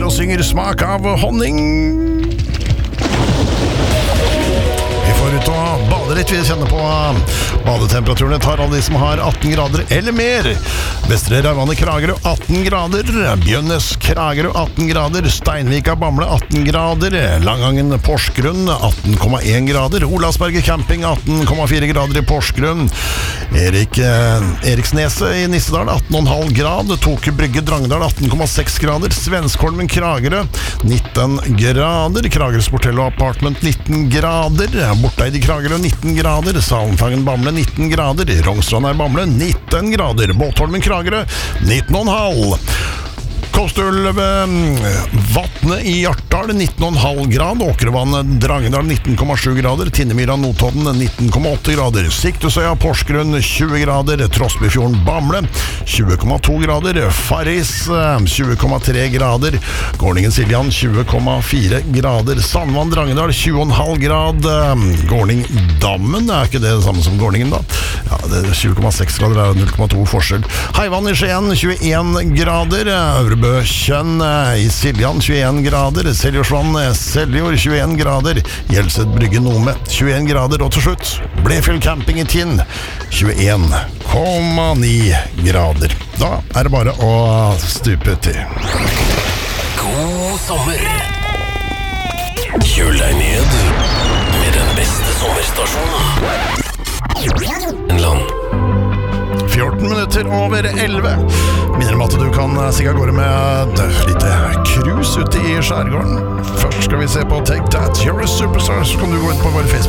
og synger Smak av honning. Vi får ut og bade litt. Vi kjenner på badetemperaturene. Tar alle de som har 18 grader eller mer. Vestre Rauane Kragerø 18 grader. Bjønnes Kragerø 18 grader. Steinvika Bamble 18 grader. Langangen Porsgrunn 18,1 grader. Olavsberget Camping 18,4 grader i Porsgrunn. Eriksneset i Nissedal 18,5 grad. Toke Brygge Drangedal 18,6 grader. Svenskholmen Kragerø 19 grader. Kragerøs Hotel og Apartment 19 grader. Borteid i Kragerø 19 grader. Salenfangen Bamble 19 grader. Rongstrand er Bamble 19 grader. Båtholmen Kragerø 19,5. Kostulv Vatne i Hjartdal 19,5 grad. Åkervann Drangedal 19,7 grader. Tinnemyra Notodden 19,8 grader. Siktusøya Porsgrunn 20 grader. Trosbyfjorden Bamble 20,2 grader. Farris 20,3 grader. Gårdingen Siljan 20,4 grader. Sandvann Drangedal 20,5 grad. Gårding Dammen er ikke det samme som Gårdingen da? Ja, det er 20,6 grader er 0,2 forskjell. Heivann i Skien 21 grader. Øvrebø Kjønn i Siljan 21 grader. Seljorsvann Seljord 21 grader. Gjelset Brygge Nome 21 grader. Og til slutt Blefjell Camping i Tinn 21,9 grader. Da er det bare å stupe til. God sommer. Kjøl deg ned med den beste sommerstasjonen. En land 14 minutter over 11. Minner om at du kan stikke av gårde med litt cruise ute i skjærgården. Først skal vi se på Take That, You're a Superstar. Så kan du gå inn på vår Facebook.